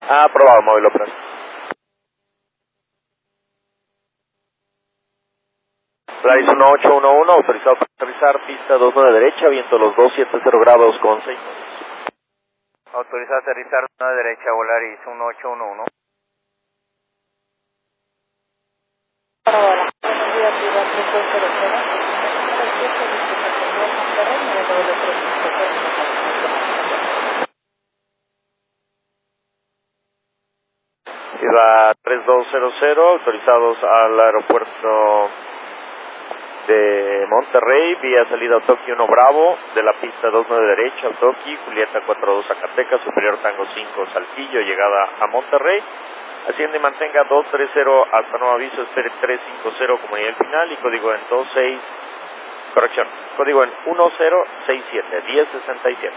Aprobado, móvil operador. Polaris 1811, autorizado para aterrizar, pista 29 derecha, viento los 270 grados con 6. Autorizado a aterrizar 9 derecha, Volaris 1811. Iba 3200, autorizados al aeropuerto de Monterrey, vía salida Otoki 1 Bravo, de la pista 29 derecha, Otoki, Julieta 42 Zacatecas, superior Tango 5 Saltillo, llegada a Monterrey. Asciende y mantenga 230 hasta nuevo aviso, espere 350 comunidad final y código en 26, corrección, código en 1067, 1067.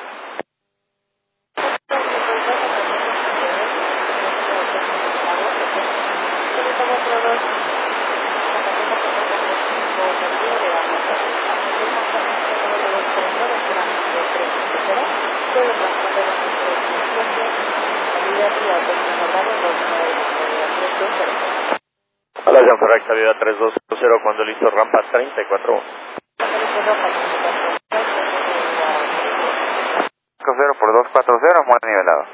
Alación correcta, Viva 3200, cuando listo, rampa 34. 50 por 240, muy nivelado.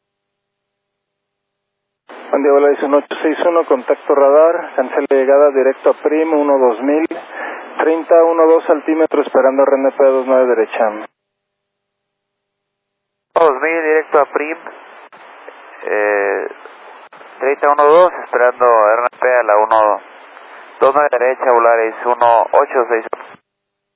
Buen día, Volaris 1861, contacto radar, cancela llegada directo a PRIM 12000, 3012 altímetro, esperando RNP 29 derecha. 2000 directo a PRIM, 3012, esperando RNP a la 129 derecha, Volaris 1861.